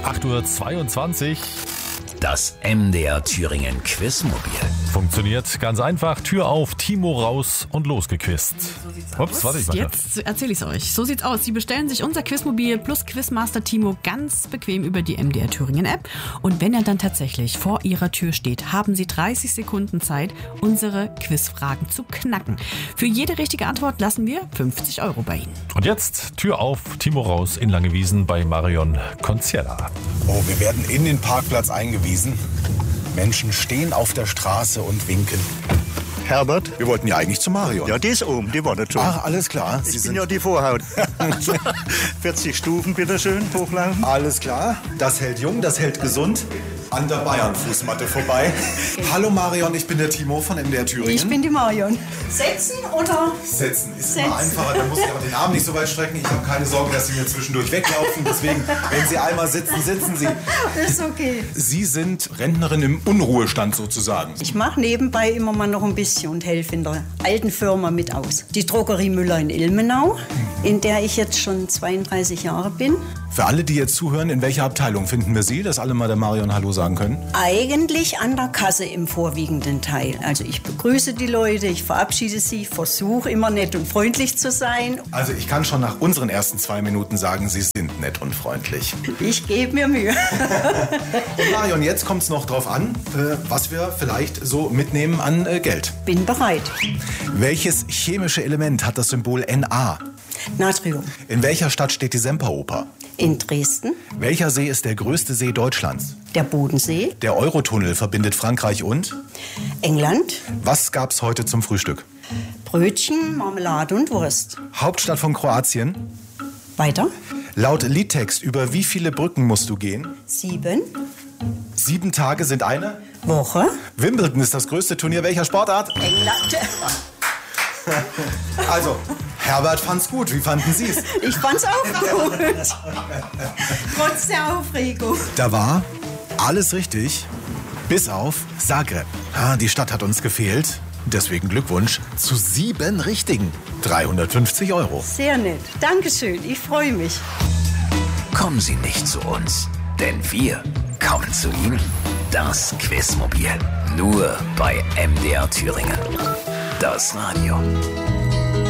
8:22 Uhr. Das MDR Thüringen Quizmobil. Funktioniert ganz einfach. Tür auf, Timo raus und losgequizt. Ups, warte, ich Jetzt erzähle ich es euch. So sieht's aus. Sie bestellen sich unser Quizmobil plus Quizmaster Timo ganz bequem über die MDR Thüringen App. Und wenn er dann tatsächlich vor Ihrer Tür steht, haben Sie 30 Sekunden Zeit, unsere Quizfragen zu knacken. Für jede richtige Antwort lassen wir 50 € bei Ihnen. Und jetzt Tür auf, Timo raus in Langewiesen bei Marion Conciella. Oh, wir werden in den Parkplatz eingewiesen. Menschen stehen auf der Straße und winken. Herbert? Wir wollten ja eigentlich zu Marion. Ja, die ist oben, die wartet schon. Ach, alles klar. Ich bin ja die Vorhaut. 40 Stufen, bitteschön, hochlaufen. Alles klar. Das hält jung, das hält gesund. An der Bayern-Fußmatte vorbei. Hallo Marion, ich bin der Timo von MDR Thüringen. Ich bin die Marion. Setzen oder? Setzen ist immer einfacher, dann muss ich auch den Arm nicht so weit strecken. Ich habe keine Sorge, dass Sie mir zwischendurch weglaufen. Deswegen, wenn Sie einmal sitzen, sitzen Sie. Ist okay. Sie sind Rentnerin im Unruhestand sozusagen. Ich mache nebenbei immer mal noch ein bisschen und helfe in der alten Firma mit aus. Die Drogerie Müller in Ilmenau, in der ich jetzt schon 32 Jahre bin. Für alle, die jetzt zuhören, in welcher Abteilung finden wir Sie, dass alle mal der Marion Hallo sagen können? Eigentlich an der Kasse im vorwiegenden Teil. Also ich begrüße die Leute, ich verabschiede sie, versuche immer nett und freundlich zu sein. Also ich kann schon nach unseren ersten 2 Minuten sagen, Sie sind nett und freundlich. Ich gebe mir Mühe. Und Marion, jetzt kommt es noch drauf an, was wir vielleicht so mitnehmen an Geld. Bin bereit. Welches chemische Element hat das Symbol Na? Natrium. In welcher Stadt steht die Semperoper? In Dresden. Welcher See ist der größte See Deutschlands? Der Bodensee. Der Eurotunnel verbindet Frankreich und? England. Was gab's heute zum Frühstück? Brötchen, Marmelade und Wurst. Hauptstadt von Kroatien? Weiter. Laut Liedtext, über wie viele Brücken musst du gehen? 7. 7 Tage sind eine Woche. Wimbledon ist das größte Turnier welcher Sportart? England. Also, Herbert fand's gut. Wie fanden Sie's? Ich fand's auch gut. Trotz der Aufregung. Da war alles richtig, bis auf Zagreb. Die Stadt hat uns gefehlt. Deswegen Glückwunsch zu 7 Richtigen. 350 €. Sehr nett. Dankeschön. Ich freue mich. Kommen Sie nicht zu uns, denn wir kommen zu Ihnen. Das Quizmobil. Nur bei MDR Thüringen. Das Radio.